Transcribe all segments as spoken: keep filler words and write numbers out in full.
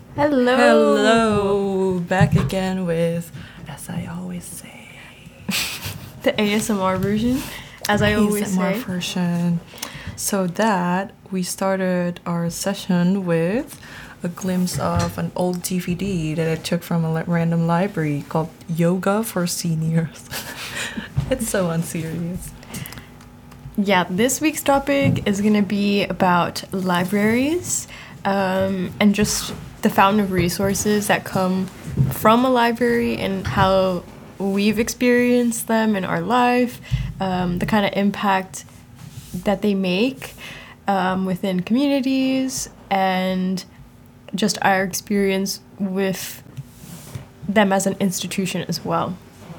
Hello. Hello, back again with, as I always say, The A S M R version, as I always A S M R say. version. So that we started our session with a glimpse of an old D V D that I took from a li- random library called Yoga for Seniors. It's so unserious. Yeah, this week's topic is going to be about libraries um, and just the fountain of resources that come from a library and how we've experienced them in our life, um, the kind of impact that they make um, within communities, and just our experience with them as an institution as well.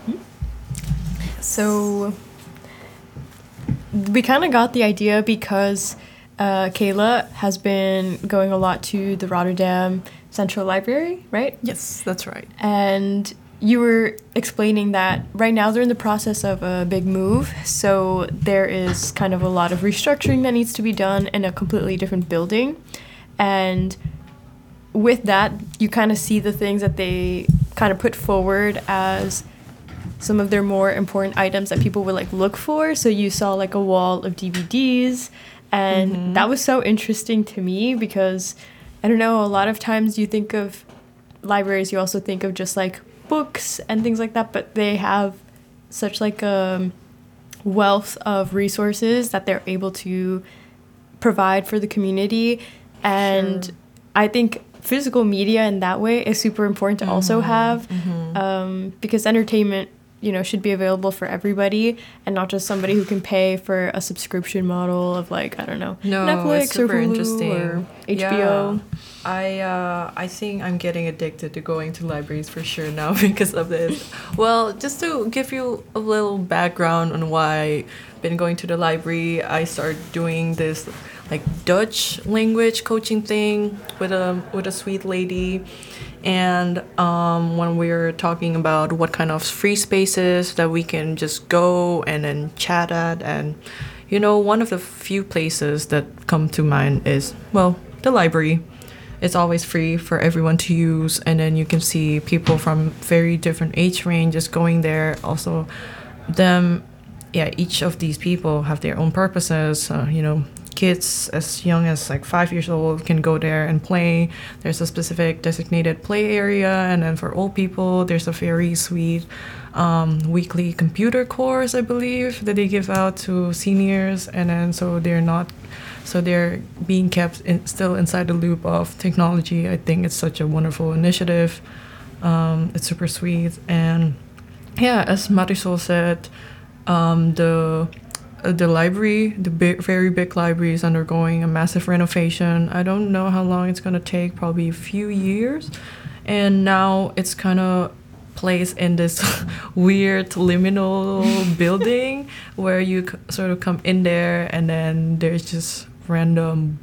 So we kind of got the idea because uh, Kayla has been going a lot to the Rotterdam Central Library, right? Yes, that's right. And you were explaining that right now they're in the process of a big move, so there is kind of a lot of restructuring that needs to be done in a completely different building. And with that, you kind of see the things that they kind of put forward as some of their more important items that people would like look for. So you saw like a wall of D V Ds, and Mhm. that was so interesting to me because I don't know, a lot of times you think of libraries, you also think of just like books and things like that, but they have such like a wealth of resources that they're able to provide for the community. And Sure. I think physical media in that way is super important to also Mhm, have mhm. um, because entertainment, you know, should be available for everybody and not just somebody who can pay for a subscription model of like, I don't know, No, Netflix it's or super Hulu interesting. or H B O. Yeah. I uh, I think I'm getting addicted to going to libraries for sure now because of this. Well, just to give you a little background on why I've been going to the library, I started doing this like Dutch language coaching thing with a with a sweet lady. And um, when we were talking about what kind of free spaces that we can just go and then chat at, and you know, one of the few places that come to mind is, well, the library. It's always free for everyone to use, and then you can see people from very different age ranges going there. Also, them, yeah, each of these people have their own purposes. Uh, you know, kids as young as like five years old can go there and play. There's a specific designated play area, and then for old people, there's a very sweet um, weekly computer course, I believe, that they give out to seniors, and then so they're not, so they're being kept in, still inside the loop of technology. I think it's such a wonderful initiative. Um, it's super sweet, and yeah, as Marisol said, um, the uh, the library, the big, very big library, is undergoing a massive renovation. I don't know how long it's gonna take, probably a few years, and now it's kind of placed in this weird liminal building where you c- sort of come in there, and then there's just random,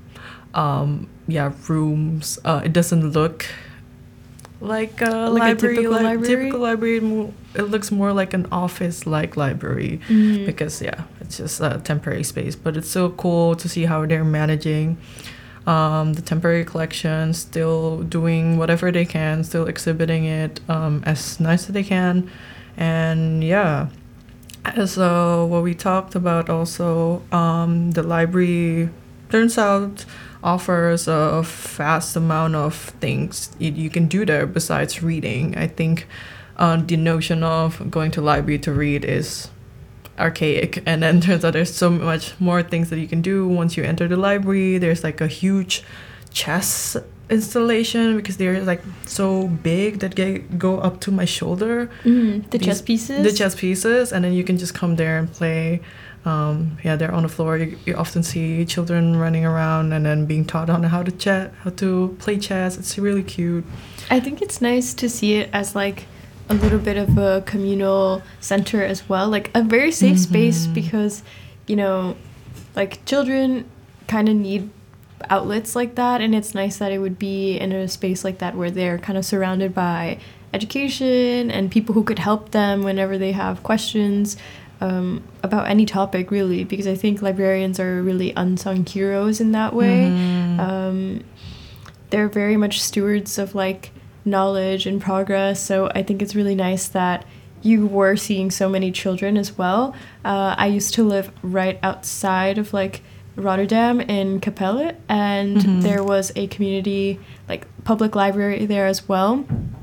um, yeah, rooms. Uh, it doesn't look like a Like a library, typical li- library? typical library. mo- It looks more like an office-like library Mhm. because yeah, it's just a temporary space. But it's so cool to see how they're managing um, the temporary collection, still doing whatever they can, still exhibiting it um, as nice as they can, and yeah. So what we talked about also, um, the library turns out offers a vast amount of things you, you can do there besides reading. I think uh, the notion of going to library to read is archaic, and then turns out there's so much more things that you can do once you enter the library. There's like a huge chess installation because they're like so big that they go up to my shoulder. Mhm. The These- chess pieces? The chess pieces, and then you can just come there and play. Um, yeah, they're on the floor. You, you often see children running around and then being taught on how to chat, how to play chess. It's really cute. I think it's nice to see it as like a little bit of a communal center as well, like a very safe space Mhm. because, you know, like children kind of need outlets like that, and it's nice that it would be in a space like that where they're kind of surrounded by education and people who could help them whenever they have questions um, about any topic, really, because I think librarians are really unsung heroes in that way. Mhm. Um, they're very much stewards of like knowledge and progress. So I think it's really nice that you were seeing so many children as well. Uh, I used to live right outside of like Rotterdam in Capelle, and mm-hmm. there was a community like public library there as well.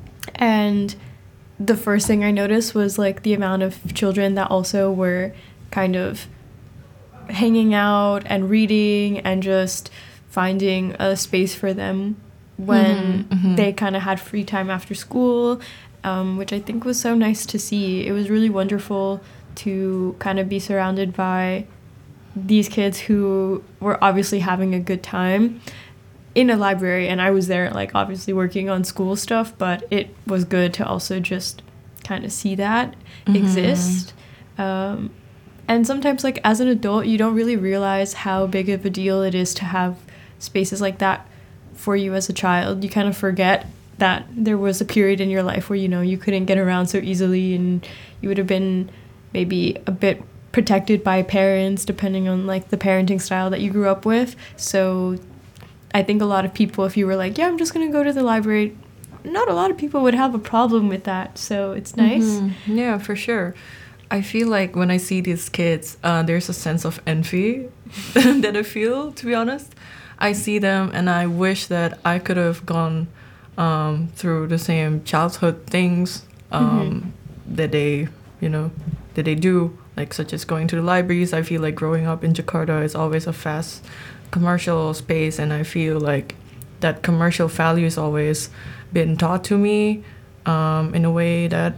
And the first thing I noticed was like the amount of children that also were kind of hanging out and reading and just finding a space for them when mm-hmm, mm-hmm. they kind of had free time after school, um, which I think was so nice to see. It was really wonderful to kind of be surrounded by these kids who were obviously having a good time in a library, and I was there like obviously working on school stuff, but it was good to also just kind of see that mm-hmm. exist. Um, and sometimes like as an adult you don't really realize how big of a deal it is to have spaces like that for you as a child. You kind of forget that there was a period in your life where, you know, you couldn't get around so easily and you would have been maybe a bit protected by parents depending on like the parenting style that you grew up with. So I think a lot of people, if you were like, yeah, I'm just gonna go to the library, not a lot of people would have a problem with that. So it's nice. Mm-hmm. Yeah, for sure. I feel like when I see these kids, uh, there's a sense of envy that I feel, to be honest. I see them and I wish that I could have gone um, through the same childhood things um, mm-hmm. that they, you know, that they do, like such as going to the libraries. I feel like growing up in Jakarta is always a fast commercial space, and I feel like that commercial value has always been taught to me um, in a way that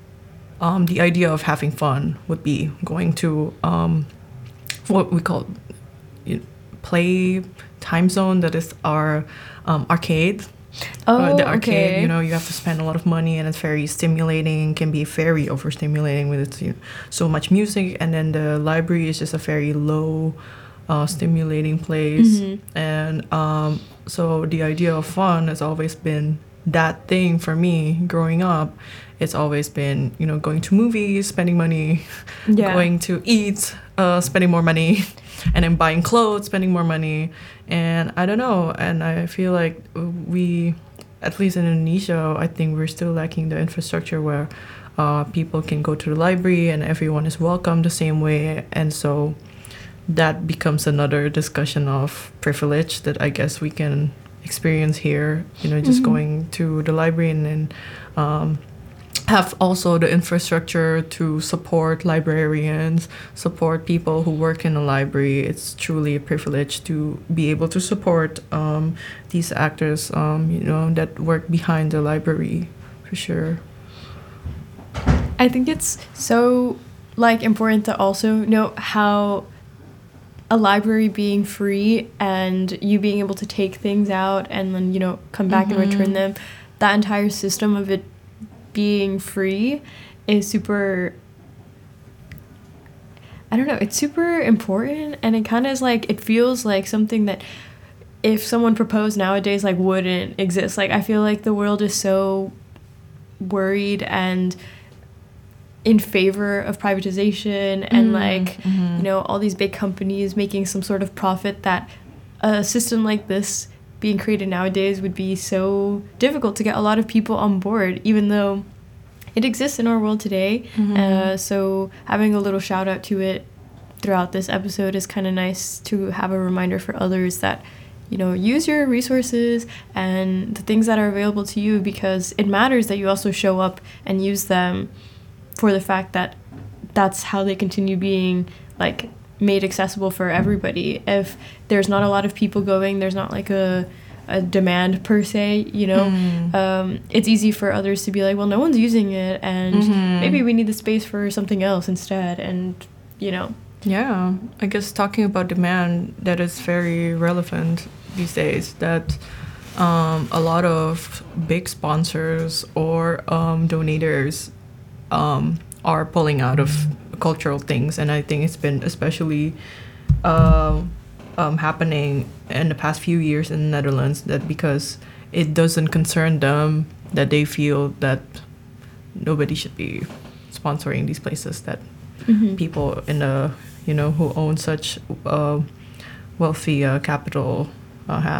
um, the idea of having fun would be going to um, what we call you know, play time zone, that is our um, arcade. Oh, uh, the arcade, okay. You know, you have to spend a lot of money and it's very stimulating, can be very overstimulating with its, you know, so much music. And then the library is just a very low uh, stimulating place. Mm-hmm. And um, so the idea of fun has always been that thing for me growing up. It's always been, you know, going to movies, spending money, yeah. going to eat, uh, spending more money, and then buying clothes, spending more money. And I don't know, and I feel like we, at least in Indonesia, I think we're still lacking the infrastructure where uh, people can go to the library and everyone is welcome the same way. And so that becomes another discussion of privilege that I guess we can experience here, you know, just mm-hmm. going to the library and then um, have also the infrastructure to support librarians, support people who work in a library. It's truly a privilege to be able to support um, these actors, um, you know, that work behind the library, for sure. I think it's so like important to also note how a library being free and you being able to take things out and then, you know, come back mm-hmm. and return them, that entire system of it being free is super, I don't know, it's super important, and it kind of is like, it feels like something that if someone proposed nowadays like wouldn't exist. Like I feel like the world is so worried and in favor of privatization and mm, like mm-hmm. you know, all these big companies making some sort of profit, that a system like this being created nowadays would be so difficult to get a lot of people on board, even though it exists in our world today. Mm-hmm. Uh, so having a little shout out to it throughout this episode is kind of nice to have a reminder for others that, you know, use your resources and the things that are available to you, because it matters that you also show up and use them for the fact that that's how they continue being like made accessible for everybody. If there's not a lot of people going, there's not like a a demand per se, you know, mm. um, it's easy for others to be like, well, no one's using it, and mm-hmm. maybe we need the space for something else instead, and you know. Yeah, I guess talking about demand, that is very relevant these days, that um, a lot of big sponsors or um, donators um, are pulling out of cultural things, and I think it's been especially uh, um, happening in the past few years in the Netherlands, that because it doesn't concern them, that they feel that nobody should be sponsoring these places that mm-hmm. people in the, you know, who own such uh, wealthy uh, capital uh, have.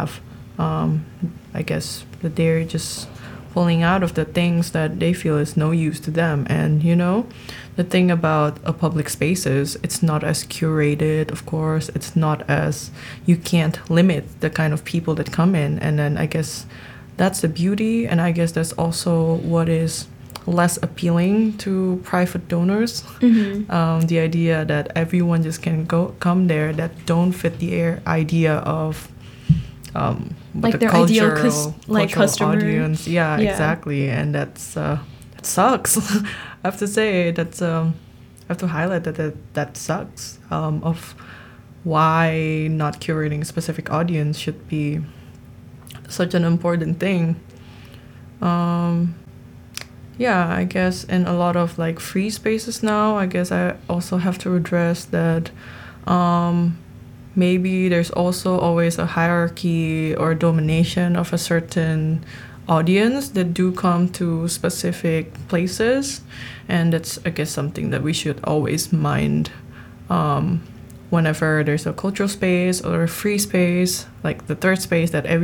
um, I guess that they're just pulling out of the things that they feel is no use to them. And you know, the thing about a public spaces, it's not as curated, of course. It's not as, you can't limit the kind of people that come in. And then I guess that's the beauty, and I guess that's also what is less appealing to private donors. Mm-hmm. Um, the idea that everyone just can go come there that don't fit the air idea of um, Like the their ideal cultural, cus- like cultural customer. audience. Yeah, Yeah. exactly, and that's uh, that sucks. I have to say that's um, I have to highlight that that, that sucks. Um, of why not curating a specific audience should be such an important thing. Um, yeah, I guess in a lot of like free spaces now, I guess I also have to address that um, maybe there's also always a hierarchy or domination of a certain audience that do come to specific places, and that's, I guess, something that we should always mind um, whenever there's a cultural space or a free space, like the third space that every